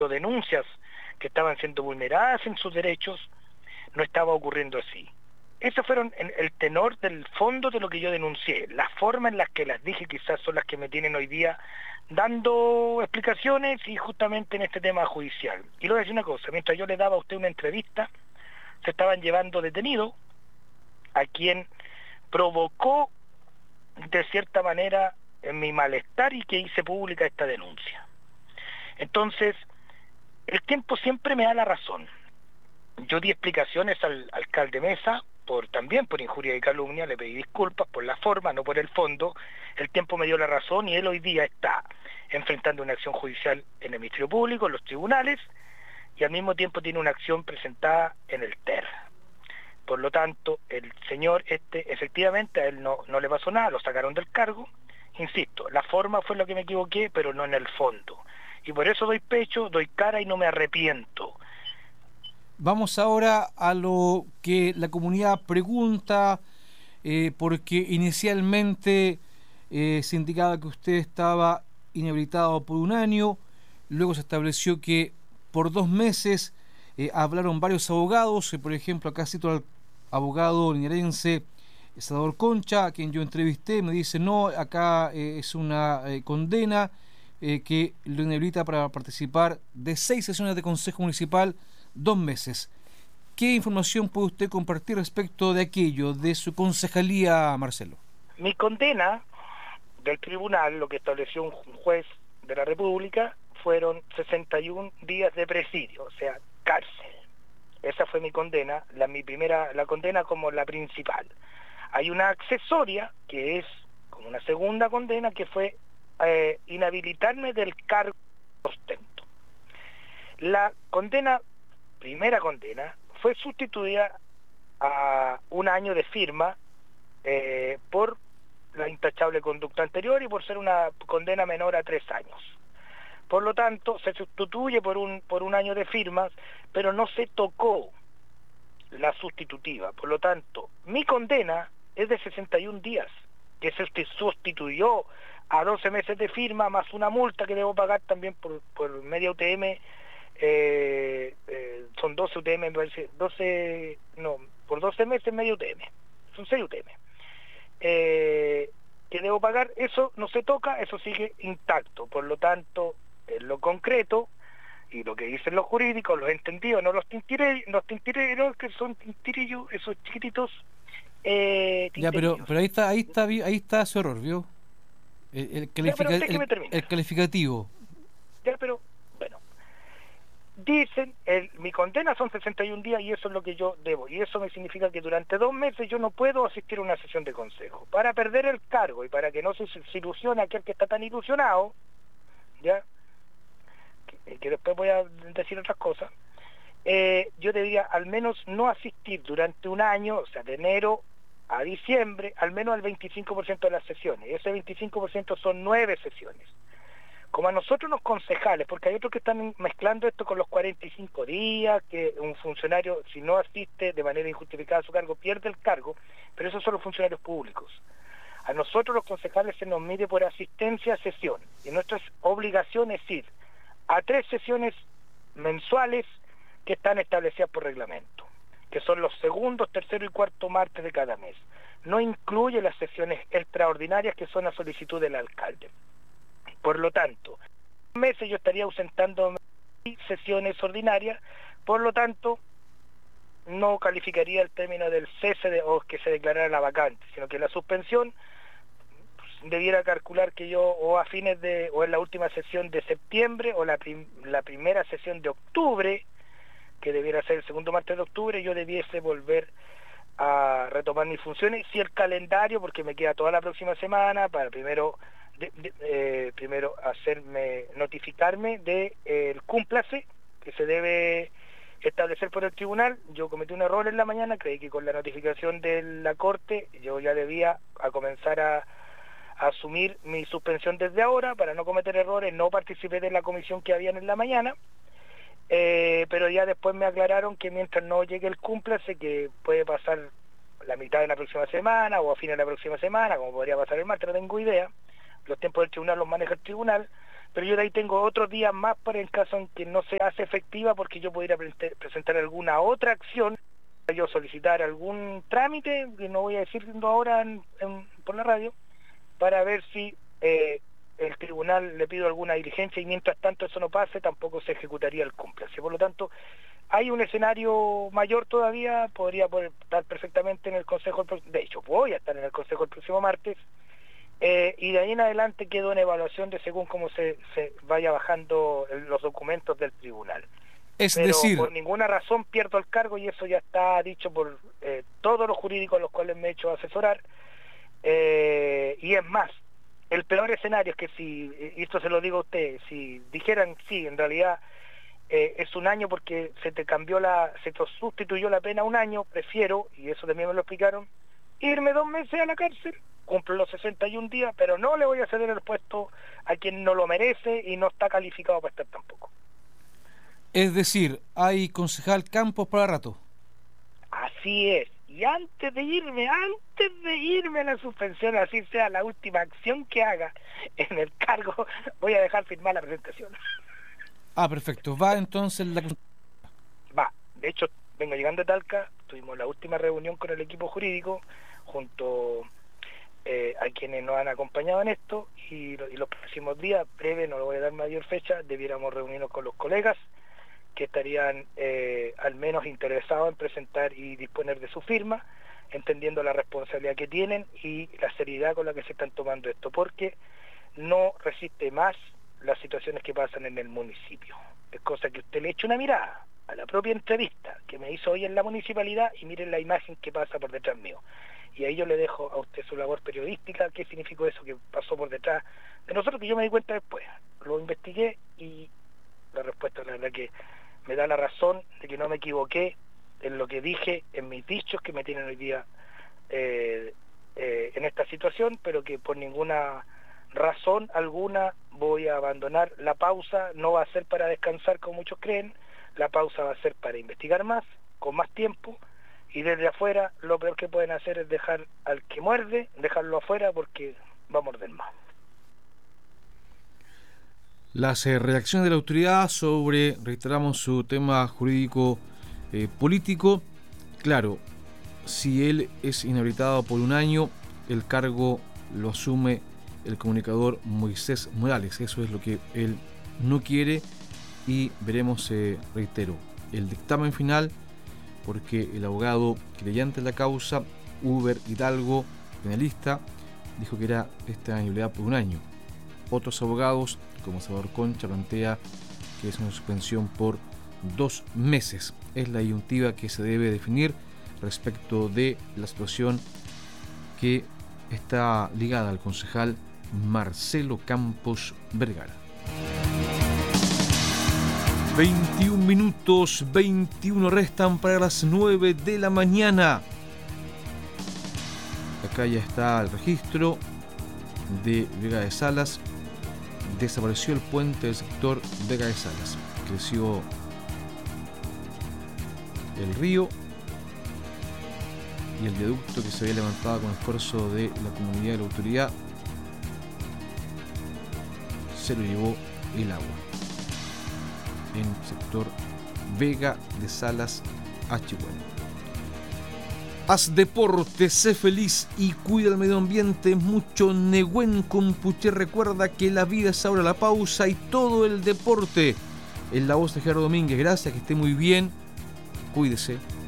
denuncias que estaban siendo vulneradas en sus derechos, no estaba ocurriendo así. Esos fueron el tenor del fondo de lo que yo denuncié. Las formas en las que las dije quizás son las que me tienen hoy día dando explicaciones y justamente en este tema judicial. Y le voy a decir una cosa, mientras yo le daba a usted una entrevista, se estaban llevando detenido a quien provocó de cierta manera mi malestar y que hice pública esta denuncia. Entonces, el tiempo siempre me da la razón. Yo di explicaciones al alcalde Mesa, también por injuria y calumnia, le pedí disculpas por la forma, no por el fondo. El tiempo me dio la razón y él hoy día está enfrentando una acción judicial en el Ministerio Público, en los tribunales, y al mismo tiempo tiene una acción presentada en el TER. Por lo tanto, el señor efectivamente a él no le pasó nada, lo sacaron del cargo. Insisto, la forma fue lo que me equivoqué, pero no en el fondo. Y por eso doy pecho, doy cara y no me arrepiento. Vamos ahora a lo que la comunidad pregunta, porque inicialmente se indicaba que usted estaba inhabilitado por 1 año, luego se estableció que por 2 meses. Hablaron varios abogados, por ejemplo, acá cito al abogado linarense Salvador Concha, a quien yo entrevisté, me dice, no, acá es una condena que lo inhabilita para participar de 6 sesiones de Consejo Municipal, 2 meses. ¿Qué información puede usted compartir respecto de aquello, de su concejalía, Marcelo? Mi condena del tribunal, lo que estableció un juez de la República, fueron 61 días de presidio, o sea, cárcel. Esa fue mi condena, la condena como la principal. Hay una accesoria, que es como una segunda condena, que fue inhabilitarme del cargo que ostento. La primera condena, fue sustituida a 1 año de firma por la intachable conducta anterior y por ser una condena menor a 3 años. Por lo tanto, se sustituye por un año de firmas, pero no se tocó la sustitutiva. Por lo tanto, mi condena es de 61 días, que se sustituyó a 12 meses de firma, más una multa que debo pagar también por media UTM, son 12 UTM, me parece, por 12 meses media UTM, son 6 UTM. Que debo pagar, eso no se toca, eso sigue intacto. Por lo tanto, en lo concreto, y lo que dicen los jurídicos, los entendidos, no los tintireros, que son tintirillos, esos chiquititos, Ya, pero ahí está su error, ¿vio? Ya, pero déjeme terminar. El calificativo. Ya, pero, bueno, dicen, mi condena son 61 días y eso es lo que yo debo. Y eso me significa que durante 2 meses yo no puedo asistir a una sesión de consejo. Para perder el cargo y para que no se ilusione aquel que está tan ilusionado, ya, que después voy a decir otras cosas, yo debía al menos no asistir durante 1 año, o sea, de enero a diciembre, al menos al 25% de las sesiones. Ese 25% son 9 sesiones. Como a nosotros los concejales, porque hay otros que están mezclando esto con los 45 días, que un funcionario, si no asiste de manera injustificada a su cargo, pierde el cargo, pero esos son los funcionarios públicos. A nosotros los concejales se nos mide por asistencia a sesión, y nuestra obligación es ir a 3 sesiones mensuales que están establecidas por reglamento, que son los segundos, tercero y cuarto martes de cada mes. No incluye las sesiones extraordinarias que son a solicitud del alcalde. Por lo tanto, meses yo estaría ausentando sesiones ordinarias, por lo tanto, no calificaría el término del cese o que se declarara la vacante, sino que la suspensión debiera calcular que yo o a fines de, o en la última sesión de septiembre o la primera sesión de octubre, que debiera ser el segundo martes de octubre, yo debiese volver a retomar mis funciones, si el calendario, porque me queda toda la próxima semana para primero notificarme de el cúmplase que se debe establecer por el tribunal. Yo cometí un error en la mañana, creí que con la notificación de la Corte yo ya debía comenzar a asumir mi suspensión desde ahora para no cometer errores. No participé de la comisión que habían en la mañana, pero ya después me aclararon que mientras no llegue el cúmplase, que puede pasar la mitad de la próxima semana o a fines de la próxima semana, como podría pasar el martes, no tengo idea, los tiempos del tribunal los maneja el tribunal, pero yo de ahí tengo otros días más para en caso en que no se hace efectiva, porque yo pudiera presentar alguna otra acción, yo solicitar algún trámite, que no voy a decir ahora por la radio, para ver si el tribunal le pido alguna diligencia, y mientras tanto eso no pase, tampoco se ejecutaría el cómplice. Por lo tanto, hay un escenario mayor todavía, podría estar perfectamente en el Consejo, de hecho voy a estar en el Consejo el próximo martes, y de ahí en adelante quedo en evaluación de según cómo se vaya bajando los documentos del tribunal. Pero decir, por ninguna razón pierdo el cargo, y eso ya está dicho por todos los jurídicos a los cuales me he hecho asesorar, y es más, el peor escenario es que si, y esto se lo digo a ustedes, si dijeran sí, en realidad es un año porque se te sustituyó la pena un año, prefiero, y eso también me lo explicaron, irme 2 meses a la cárcel, cumplo los 61 días, pero no le voy a ceder el puesto a quien no lo merece y no está calificado para estar tampoco. Es decir, hay concejal Campos para rato. Así es. Y antes de irme a la suspensión, así sea la última acción que haga en el cargo, voy a dejar firmar la presentación. Ah, perfecto. Va entonces Va. De hecho, vengo llegando a Talca, tuvimos la última reunión con el equipo jurídico, junto a quienes nos han acompañado en esto, y los próximos días, breve, no le voy a dar mayor fecha, debiéramos reunirnos con los colegas que estarían al menos interesados en presentar y disponer de su firma, entendiendo la responsabilidad que tienen y la seriedad con la que se están tomando esto, porque no resiste más las situaciones que pasan en el municipio. Es cosa que usted le eche una mirada a la propia entrevista que me hizo hoy en la municipalidad y miren la imagen que pasa por detrás mío. Y ahí yo le dejo a usted su labor periodística, qué significó eso que pasó por detrás de nosotros, que yo me di cuenta después. Lo investigué y la respuesta, la verdad, que me da la razón de que no me equivoqué en lo que dije, en mis dichos que me tienen hoy día en esta situación, pero que por ninguna razón alguna voy a abandonar la pausa. No va a ser para descansar como muchos creen, la pausa va a ser para investigar más, con más tiempo, y desde afuera lo peor que pueden hacer es dejar al que muerde, dejarlo afuera, porque va a morder más. Las reacciones de la autoridad sobre, reiteramos, su tema jurídico político. Claro, si él es inhabilitado por un año, el cargo lo asume el comunicador Moisés Morales. Eso es lo que él no quiere, y veremos, reitero, el dictamen final, porque el abogado creyente en la causa, Uber Hidalgo, penalista, dijo que era esta inhabilidad por un año. Otros abogados, como Salvador Concha, plantea que es una suspensión por 2 meses. Es la disyuntiva que se debe definir respecto de la situación que está ligada al concejal Marcelo Campos Vergara. 21 minutos, 21 restan para las 9 de la mañana. Acá ya está el registro de Vega de Salas. Desapareció el puente del sector Vega de Salas. Creció el río y el viaducto que se había levantado con esfuerzo de la comunidad y la autoridad se lo llevó el agua en el sector Vega de Salas, Chihuahua. Haz deporte, sé feliz y cuida el medio ambiente. Mucho Nehuen Compuché recuerda que la vida es ahora la pausa y todo el deporte. En la voz de Gerardo Domínguez. Gracias, que esté muy bien. Cuídese.